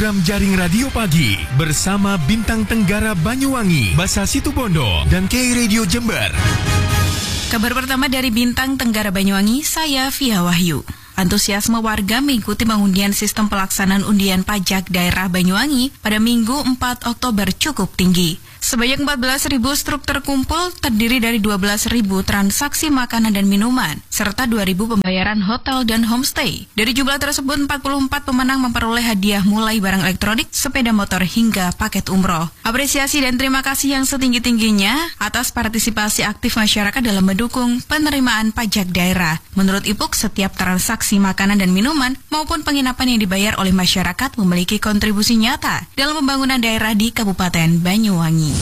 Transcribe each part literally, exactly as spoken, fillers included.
Program Jaring Radio Pagi bersama Bintang Tenggara Banyuwangi, Basa Situbondo, dan K Radio Jember. Kabar pertama dari Bintang Tenggara Banyuwangi, saya Fia Wahyu. Antusiasme warga mengikuti pengundian sistem pelaksanaan undian pajak daerah Banyuwangi pada Minggu empat Oktober cukup tinggi. Sebanyak empat belas ribu struk terkumpul terdiri dari dua belas ribu transaksi makanan dan minuman, serta dua ribu pembayaran hotel dan homestay. Dari jumlah tersebut, empat puluh empat pemenang memperoleh hadiah mulai barang elektronik, sepeda motor hingga paket umroh. Apresiasi dan terima kasih yang setinggi-tingginya atas partisipasi aktif masyarakat dalam mendukung penerimaan pajak daerah. Menurut Ipuk, setiap transaksi makanan dan minuman maupun penginapan yang dibayar oleh masyarakat memiliki kontribusi nyata dalam pembangunan daerah di Kabupaten Banyuwangi.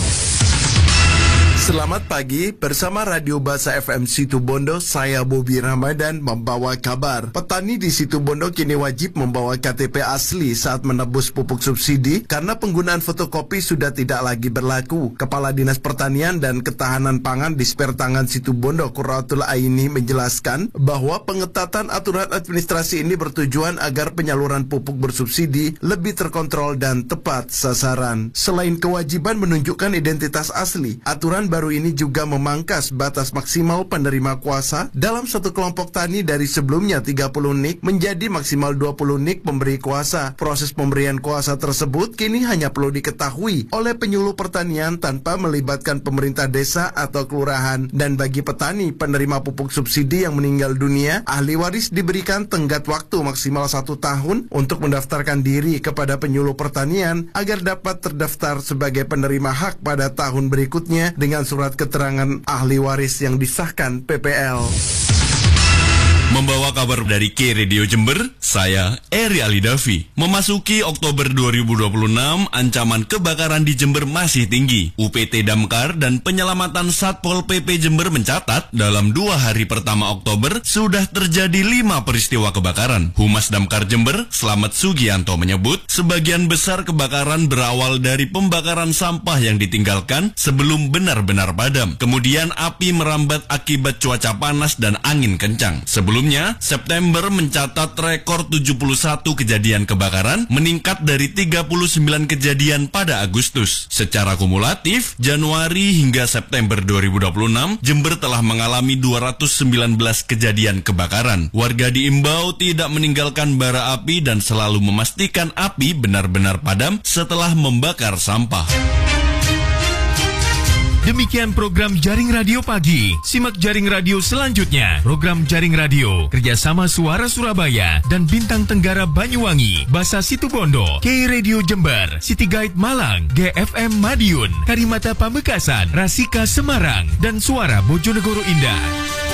Selamat pagi, bersama Radio Basa F M Situbondo, saya Bobi Ramadan membawa kabar. Petani di Situbondo kini wajib membawa K T P asli saat menebus pupuk subsidi karena penggunaan fotokopi sudah tidak lagi berlaku. Kepala Dinas Pertanian dan Ketahanan Pangan di Spertangan Situbondo, Qurratul Aini, menjelaskan bahwa pengetatan aturan administrasi ini bertujuan agar penyaluran pupuk bersubsidi lebih terkontrol dan tepat sasaran. Selain kewajiban menunjukkan identitas asli, aturan baru Baru ini juga memangkas batas maksimal penerima kuasa dalam satu kelompok tani dari sebelumnya tiga puluh nik menjadi maksimal dua puluh nik pemberi kuasa. Proses pemberian kuasa tersebut kini hanya perlu diketahui oleh penyuluh pertanian tanpa melibatkan pemerintah desa atau kelurahan. Dan bagi petani penerima pupuk subsidi yang meninggal dunia, ahli waris diberikan tenggat waktu maksimal satu tahun untuk mendaftarkan diri kepada penyuluh pertanian agar dapat terdaftar sebagai penerima hak pada tahun berikutnya dengan surat keterangan ahli waris yang disahkan P P L. Membawa kabar dari K Radio Jember, saya Eri Alidavi. Memasuki Oktober dua ribu dua puluh enam, ancaman kebakaran di Jember masih tinggi. U P T Damkar dan Penyelamatan Satpol P P Jember mencatat, dalam dua hari pertama Oktober, sudah terjadi lima peristiwa kebakaran. Humas Damkar Jember, Slamet Sugianto menyebut, sebagian besar kebakaran berawal dari pembakaran sampah yang ditinggalkan sebelum benar-benar padam. Kemudian api merambat akibat cuaca panas dan angin kencang. Sebelum Sebelumnya, September mencatat rekor tujuh puluh satu kejadian kebakaran, meningkat dari tiga puluh sembilan kejadian pada Agustus. Secara kumulatif, Januari hingga September dua ribu dua puluh enam, Jember telah mengalami dua ratus sembilan belas kejadian kebakaran. Warga diimbau tidak meninggalkan bara api dan selalu memastikan api benar-benar padam setelah membakar sampah. Demikian program Jaring Radio Pagi. Simak Jaring Radio selanjutnya. Program Jaring Radio kerjasama Suara Surabaya dan Bintang Tenggara Banyuwangi, Basa Situbondo, K Radio Jember, City Guide Malang, G F M Madiun, Karimata Pamekasan, Rasika Semarang, dan Suara Bojonegoro Indah.